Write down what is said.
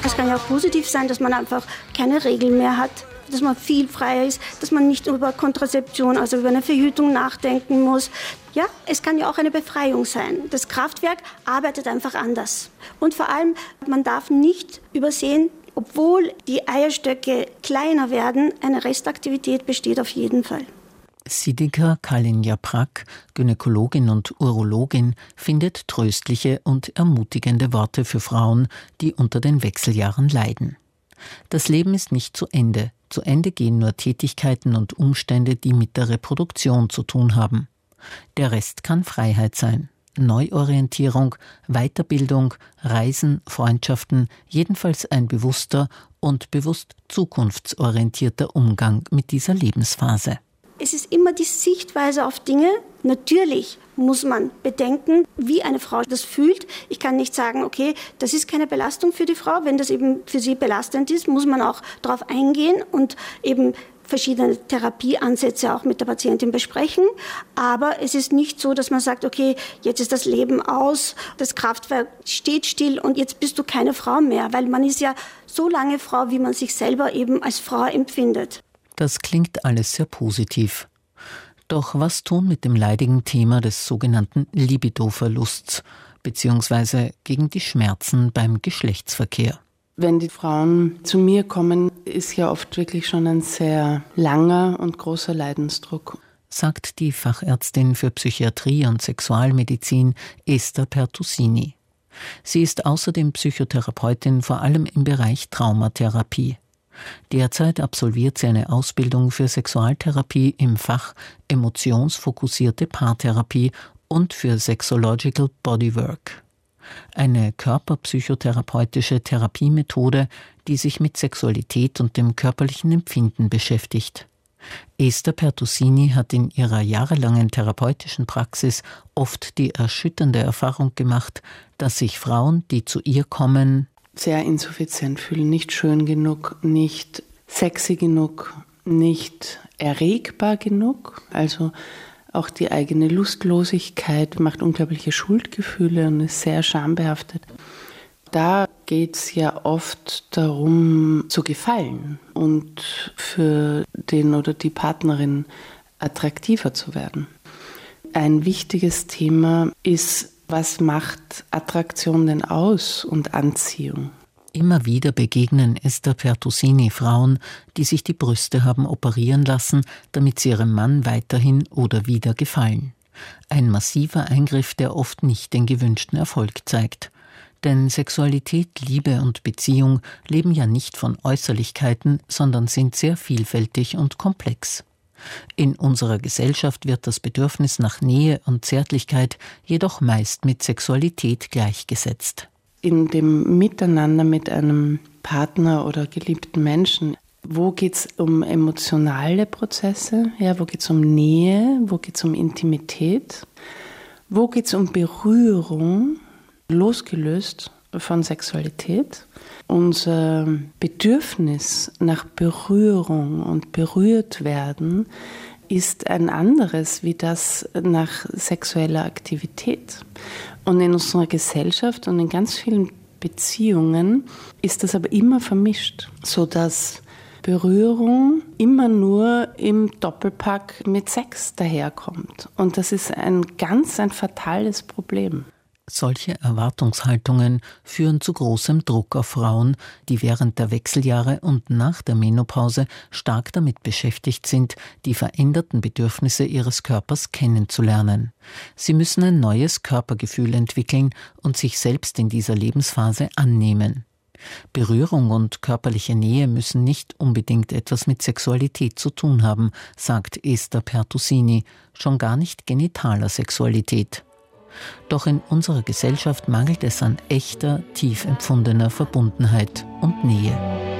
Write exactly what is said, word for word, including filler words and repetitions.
Es kann ja auch positiv sein, dass man einfach keine Regeln mehr hat, dass man viel freier ist, dass man nicht über Kontrazeption, also über eine Verhütung nachdenken muss. Ja, es kann ja auch eine Befreiung sein. Das Kraftwerk arbeitet einfach anders. Und vor allem, man darf nicht übersehen, obwohl die Eierstöcke kleiner werden, eine Restaktivität besteht auf jeden Fall. Sidika Kalin-Yaprak, Gynäkologin und Urologin, findet tröstliche und ermutigende Worte für Frauen, die unter den Wechseljahren leiden. Das Leben ist nicht zu Ende. Zu Ende gehen nur Tätigkeiten und Umstände, die mit der Reproduktion zu tun haben. Der Rest kann Freiheit sein. Neuorientierung, Weiterbildung, Reisen, Freundschaften, jedenfalls ein bewusster und bewusst zukunftsorientierter Umgang mit dieser Lebensphase. Es ist immer die Sichtweise auf Dinge. Natürlich muss man bedenken, wie eine Frau das fühlt. Ich kann nicht sagen, okay, das ist keine Belastung für die Frau. Wenn das eben für sie belastend ist, muss man auch darauf eingehen und eben verschiedene Therapieansätze auch mit der Patientin besprechen. Aber es ist nicht so, dass man sagt, okay, jetzt ist das Leben aus, das Kraftwerk steht still und jetzt bist du keine Frau mehr. Weil man ist ja so lange Frau, wie man sich selber eben als Frau empfindet. Das klingt alles sehr positiv. Doch was tun mit dem leidigen Thema des sogenannten Libido-Verlusts beziehungsweise gegen die Schmerzen beim Geschlechtsverkehr? Wenn die Frauen zu mir kommen, ist ja oft wirklich schon ein sehr langer und großer Leidensdruck. Sagt die Fachärztin für Psychiatrie und Sexualmedizin Esther Pertusini. Sie ist außerdem Psychotherapeutin, vor allem im Bereich Traumatherapie. Derzeit absolviert sie eine Ausbildung für Sexualtherapie im Fach emotionsfokussierte Paartherapie und für Sexological Bodywork. Eine körperpsychotherapeutische Therapiemethode, die sich mit Sexualität und dem körperlichen Empfinden beschäftigt. Esther Pertusini hat in ihrer jahrelangen therapeutischen Praxis oft die erschütternde Erfahrung gemacht, dass sich Frauen, die zu ihr kommen, sehr insuffizient fühlen, nicht schön genug, nicht sexy genug, nicht erregbar genug. Also auch die eigene Lustlosigkeit macht unglaubliche Schuldgefühle und ist sehr schambehaftet. Da geht es ja oft darum, zu gefallen und für den oder die Partnerin attraktiver zu werden. Ein wichtiges Thema ist, was macht Attraktion denn aus und Anziehung? Immer wieder begegnen Esther Pertusini Frauen, die sich die Brüste haben operieren lassen, damit sie ihrem Mann weiterhin oder wieder gefallen. Ein massiver Eingriff, der oft nicht den gewünschten Erfolg zeigt. Denn Sexualität, Liebe und Beziehung leben ja nicht von Äußerlichkeiten, sondern sind sehr vielfältig und komplex. In unserer Gesellschaft wird das Bedürfnis nach Nähe und Zärtlichkeit jedoch meist mit Sexualität gleichgesetzt. In dem Miteinander mit einem Partner oder geliebten Menschen, wo geht es um emotionale Prozesse? Ja, wo geht es um Nähe? Wo geht es um Intimität? Wo geht es um Berührung, losgelöst von Sexualität? Unser Bedürfnis nach Berührung und berührt werden ist ein anderes wie das nach sexueller Aktivität. Und in unserer Gesellschaft und in ganz vielen Beziehungen ist das aber immer vermischt, sodass Berührung immer nur im Doppelpack mit Sex daherkommt. Und das ist ein ganz ein fatales Problem. Solche Erwartungshaltungen führen zu großem Druck auf Frauen, die während der Wechseljahre und nach der Menopause stark damit beschäftigt sind, die veränderten Bedürfnisse ihres Körpers kennenzulernen. Sie müssen ein neues Körpergefühl entwickeln und sich selbst in dieser Lebensphase annehmen. Berührung und körperliche Nähe müssen nicht unbedingt etwas mit Sexualität zu tun haben, sagt Esther Pertusini, schon gar nicht genitaler Sexualität. Doch in unserer Gesellschaft mangelt es an echter, tief empfundener Verbundenheit und Nähe.